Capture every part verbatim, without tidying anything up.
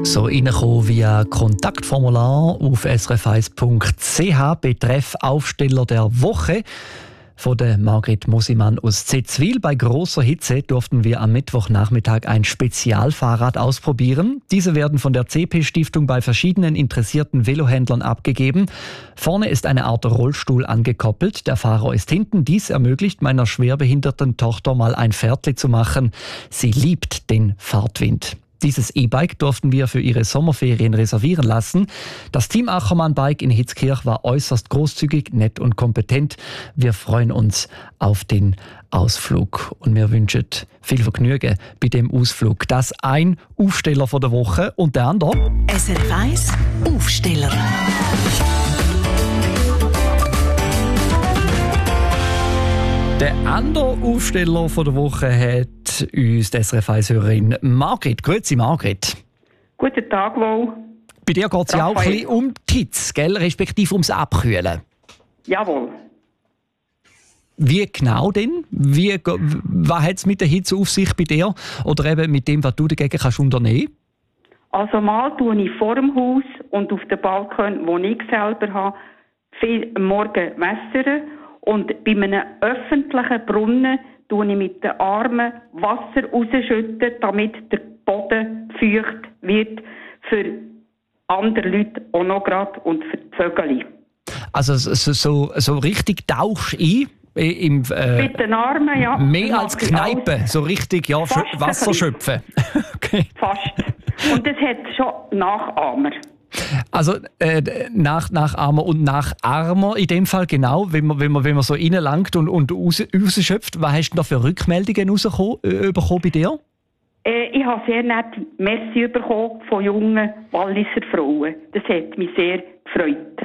So reinkommen via Kontaktformular auf s r f eins punkt c h betreff Aufsteller der Woche. Von der Margret Mosimann aus Zetzwil. Bei großer Hitze durften wir am Mittwochnachmittag ein Spezialfahrrad ausprobieren. Diese werden von der C P-Stiftung bei verschiedenen interessierten Velohändlern abgegeben. Vorne ist eine Art Rollstuhl angekoppelt. Der Fahrer ist hinten. Dies ermöglicht meiner schwerbehinderten Tochter mal ein Pferdli zu machen. Sie liebt den Fahrtwind. Dieses E-Bike durften wir für ihre Sommerferien reservieren lassen. Das Team Achermann Bike in Hitzkirch war äußerst großzügig, nett und kompetent. Wir freuen uns auf den Ausflug und wir wünschen viel Vergnügen bei dem Ausflug. Das ein Aufsteller von der Woche und der andere. S R F eins Aufsteller. Der andere Aufsteller von der Woche hat uns die S R F eins-Hörerin Margret. Grüezi, Margret. Guten Tag, wohl. Bei dir geht es ja auch ein bisschen um die Hitze, gell? Respektive ums Abkühlen. Jawohl. Wie genau denn? Wie, was hat es mit der Hitze auf sich bei dir? Oder eben mit dem, was du dagegen kannst unternehmen? Also mal tue ich vor dem Haus und auf dem Balkon, wo ich selber habe, viel am Morgen wässern. Und bei einem öffentlichen Brunnen tue ich mit den Armen Wasser rausschütten, damit der Boden feucht wird für andere Leute auch noch gerade und für die Vögel. Also so, so, so richtig tauchst ein? Im, äh, mit den Armen, ja. Mehr als Kneipe, alles. So richtig ja, Fast Wasser schöpfen. Okay. Fast. Und das hat schon Nachahmer. Also äh, nach, Nachahmer und Nachahmer in dem Fall, genau, wenn man, wenn man, wenn man so reinlangt und, und raus, rausschöpft. Was hast du da für Rückmeldungen rausgekommen, äh, bekommen bei dir? Äh, ich habe sehr nette Messi bekommen von jungen Walliser Frauen. Das hat mich sehr gefreut.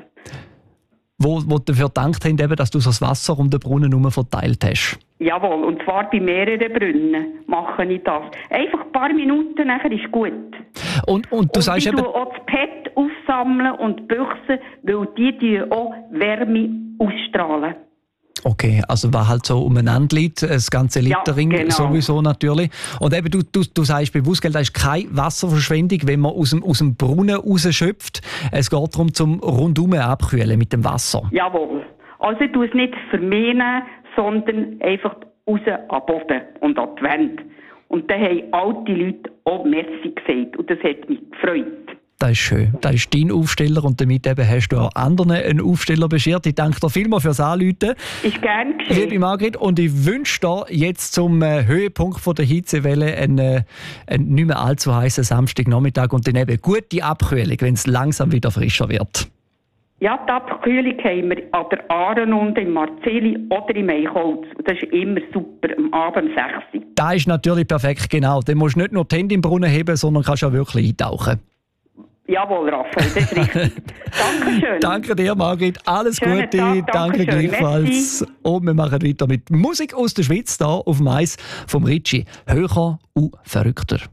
Wo, wo dafür gedankt haben, eben, dass du so das Wasser um den Brunnen herum verteilt hast? Jawohl, und zwar bei mehreren Brunnen mache ich das. Einfach ein paar Minuten, nachher ist gut. Und, und du und sagst ich eben... auch das Pet aufsammeln und die Büchse, weil die, die auch Wärme ausstrahlen. Okay, also was halt so umeinander liegt, das ganze Littering ja, genau. sowieso natürlich. Und eben du, du, du sagst bewusst, da ist keine Wasserverschwendung, wenn man aus dem, aus dem Brunnen rausschöpft. Es geht darum, zum rundum abkühlen mit dem Wasser. Jawohl. Also ich tue es nicht vermehren, sondern einfach raus an den Boden und an die Wände. Und da haben alte Leute auch Merci gesagt und das hat mich gefreut. Das ist schön. Das ist dein Aufsteller und damit eben hast du auch anderen einen Aufsteller beschert. Ich danke dir vielmals fürs Anrufen. Ist gern geschehen. Liebe Margret, und ich wünsche dir jetzt zum äh, Höhepunkt von der Hitzewelle einen, äh, einen nicht mehr allzu heißen Samstagnachmittag und dann eben gute Abkühlung, wenn es langsam wieder frischer wird. Ja, die Abkühlung haben wir an der Aaren und im Marzeli oder im Eichholz. Das ist immer super, am Abend um sechs Uhr. Das ist natürlich perfekt, genau. Dann musst du nicht nur die Hände im Brunnen heben, sondern kannst auch wirklich eintauchen. Jawohl, Raphael, das ist richtig. Dankeschön. Danke dir, Margret. Alles Schönen Gute. Tag, danke gleichfalls. Merci. Und wir machen weiter mit Musik aus der Schweiz, hier auf dem Eis vom Ritchie. Höher und verrückter.